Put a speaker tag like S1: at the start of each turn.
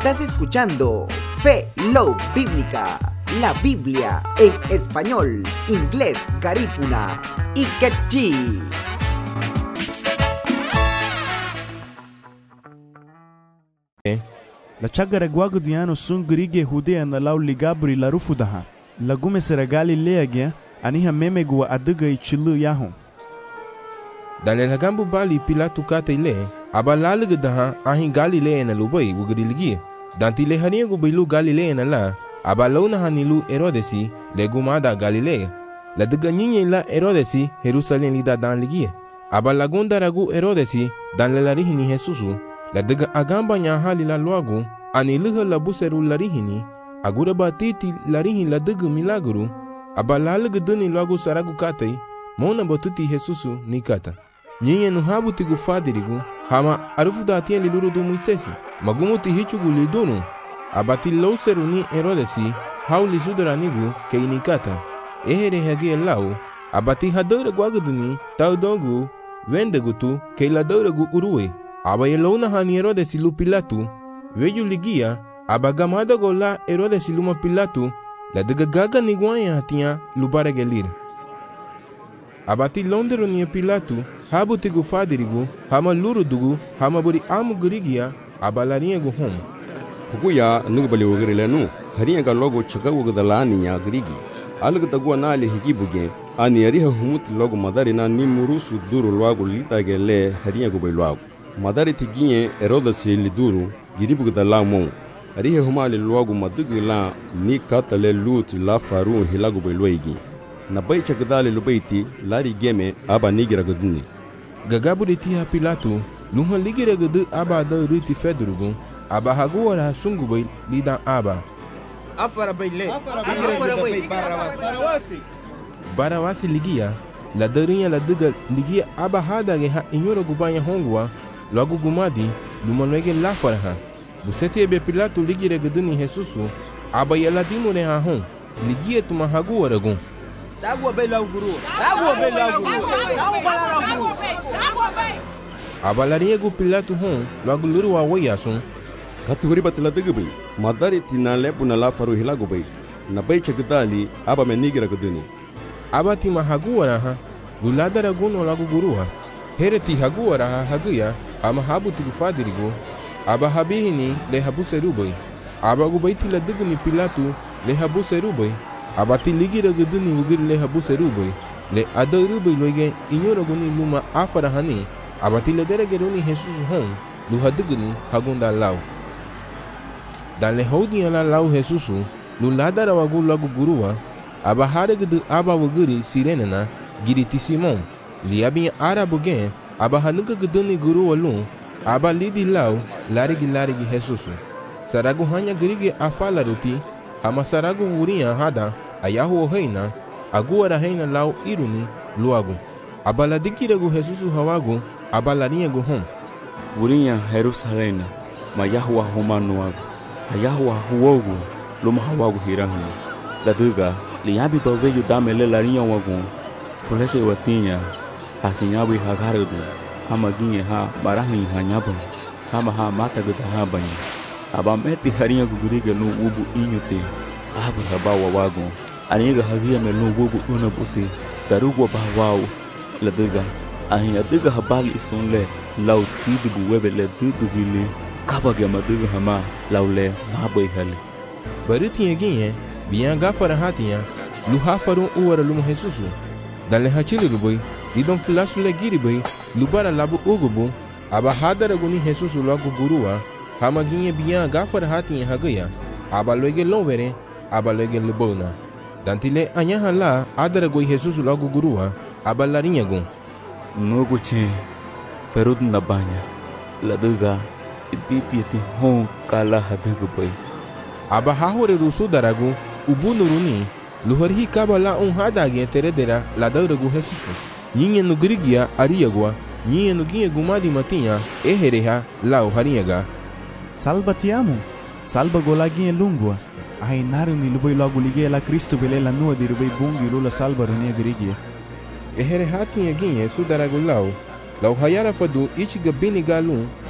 S1: Estás escuchando Fe Love Bíblica, la Biblia en español, inglés, garífuna y quechí.
S2: La chagara guagudiano sun grige hudea na lau ligabri la rufudaha. La gume sera Galilea gya aniha memegua aduga I chilu yaho.
S3: Dale la gambu bali Pilatu kata ile abalalig daha ahin Galilea na lubai wugdiligi. Danti le haniegu bilu Galilea na la abalona hanilu Herodesi le gumada Galilea. La duga nyinye la Herodesi Jerusalem lida dan ligi. Abalagunda ragu Herodesi dan le larihini Jesusu. La duga agamba nyahali la luagu aniluha la buseru larihini. Agura batiti larihin la duga milagru. Abalalig duni luagu saragu katai. Mona botuti Jesusu ni kata. Nyinye nuhabu tigu fadirigu. Hama arufu da atien liluru du Moisesi. Magumuti hichugu lidunu. Abati lauseru ni Herodesi. Hau li sudaranigu ke inikata. Ehere hagi lau. Abati hadore guaguduni. Taudongu. Vendegutu ke la doregu uruwe. Aba yelauna hani Herodesi lu Pilatu. Veju ligia. Aba gamada gola Herodesi luma Pilatu. La dega gaga niguanya hatia lubara gelir. Abati londero ni Pilatu. Habu tigu fadirigu. Hama luru dugu. Hama buri amu gurigia. Abalarinha go home.
S4: Hukuya nugbali ugirilenu. Hariya logo chaka ugdalani ya grigi. Alg tagua nali higibuge. Ani ariha humut logo madari na nimurusu duru logo litage le hariya go bailogo. Madari tiginye Herodesi liduru giribugdala mo. Ariha humali logo madugila ni katale lut la faru hilago bailoigi. Na bai chakdali lubaiti lari geme aba nigira goduni.
S3: Gagabu de tia Pilatu. Lumha ligira gudu aba da ruti fedrugu. Aba haguara sungubai lidan aba.
S5: Afara baile. Afara baile.
S3: Barawasi ligia. La darinha la duga ligia aba hada ge ha inyoro gubanya hongwa. Logo gumadi. Lumanoege la faraha. Buseti ebe Pilatu ligira gudu ni Jesusu. Aba yala dimu ne ha hon. Ligia tuma haguara gun.
S5: Dagua bela guru. Dagua bela guru. Dagua bela.
S3: Abalarinha gu Pilatu hon. Logo luru wa wayasun.
S4: Katuguri batila dugubai. Madari tinale puna la faru hilago bai. Na bai chakdali aba menigira goduni.
S3: Aba ti mahaguara ha. Guladara guno lagu guruha. Hereti haguara ha haguya. Ama habu tigu fadirigo. Aba habihini le habu serubai. Aba gubaiti la duguni Pilatu le habu serubai. Aba ti ligira goduni ugiri le habu serubai. Le adarubai loige inyoro guni luma afara hani. Aba ti le dere geruni Jesus hon. Luha duguni hagunda lau. Dan le houdinha la lau Jesusu. Lu ladara wagu lagu gurua. Aba haregudu aba waguri sirenena. Giriti Simon. Liabin arabu gen. Aba hanuka guduni gurua lun. Aba lidi lau. Larigi Jesusu. Saragu hanya gerigi afala ruti. Hama saragu wurinha hada. Ayahu reina. Aguara reina lau iruni. Luagu. Aba ladikiragu Jesusu hawagu. Aba larinha go hom.
S6: Wurinha Jerusalena. Mayahuwa humanuagu. Ayahuwa huogu. Luma hawagu hirangu. La duga. Liabi baveju damele larinha wagu. Fulese watinha. Hasinyabi hagarudu. Hama ginye ha barahi hanyabu. Hama ha mata guda habani. Aba meti harinha guguriga no ubu inyute. Abu habawa wagu. Aniga hagia melu ubu unabuti. Darugwa bahwau. La duga. Ahinya duga habali isunle. Lau tidibu webele dudu hili. Kabage maduga hama laule mabai hali.
S3: Baritinha ginye. Biyan gafara hatinha. Luha farun uwara lumu Jesusu. Dan le hachili luboi. Lidon fulasu le giriboi. Lubara labu ugubu. Aba hadara guni Jesusu lagu gurua. Hama ginye biyan gafara hatinha hagaya. Aba loige lovere. Aba loige lubona. Dantile anyaha la adara goi Jesusu lagu gurua. Aba larinha gun.
S6: Nuguche. Ferud nabanya. La duga. Ititi hon kala haduga bai.
S3: Aba hahore rusu daragu. Ubunuruni. Luhari kaba la hadagi teredera la dauragu Jesusu. Nyinye no grigia ariagua. Nyinye no ginye gumadi matinha. Ehereha la uhariaga.
S2: Salva ti amo. Salva golaginha lungua. Ai naru ni lubai logo ligue la Cristo bele la nua di rubai bungi lula salva runia grigia.
S3: Ehereha tinha ginye sudaragu lau. Lau hayara fadu ichi gabini galun.